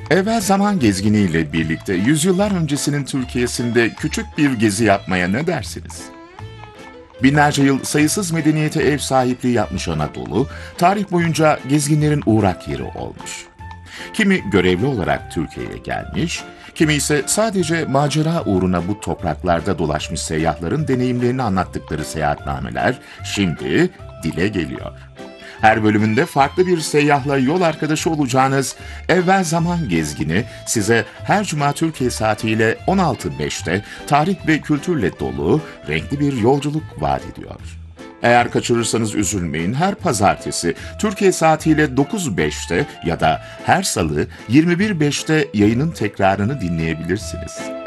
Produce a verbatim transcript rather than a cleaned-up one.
Evvel zaman gezginiyle birlikte yüzyıllar öncesinin Türkiye'sinde küçük bir gezi yapmaya ne dersiniz? Binlerce yıl sayısız medeniyete ev sahipliği yapmış Anadolu, tarih boyunca gezginlerin uğrak yeri olmuş. Kimi görevli olarak Türkiye'ye gelmiş, kimi ise sadece macera uğruna bu topraklarda dolaşmış seyyahların deneyimlerini anlattıkları seyahatnameler şimdi dile geliyor. Her bölümünde farklı bir seyyahla yol arkadaşı olacağınız Evvel Zaman Gezgini size her cuma Türkiye saatiyle on altı beşte tarih ve kültürle dolu renkli bir yolculuk vaat ediyor. Eğer kaçırırsanız üzülmeyin, her pazartesi Türkiye saatiyle dokuz beşte ya da her salı yirmi bir beşte yayının tekrarını dinleyebilirsiniz.